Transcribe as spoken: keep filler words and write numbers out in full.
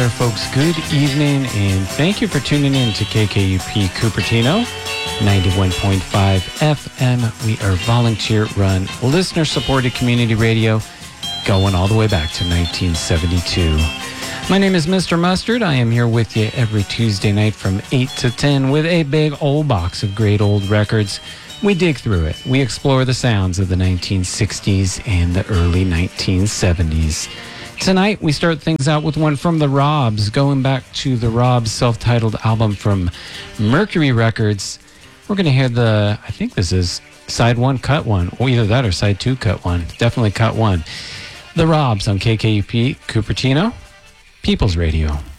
there, folks. Good evening, and thank you for tuning in to K K U P Cupertino, ninety-one point five F M. We are volunteer-run, listener-supported community radio, going all the way back to nineteen seventy-two. My name is Mister Mustard. I am here with you every Tuesday night from eight to ten with a big old box of great old records. We dig through it. We explore the sounds of the nineteen sixties and the early nineteen seventies. Tonight, we start things out with one from the Robs, going back to the Robs' self-titled album from Mercury Records. We're going to hear the, I think this is side one, cut one, or either that or side two, cut one. Definitely cut one. The Robs on K K U P Cupertino, People's Radio.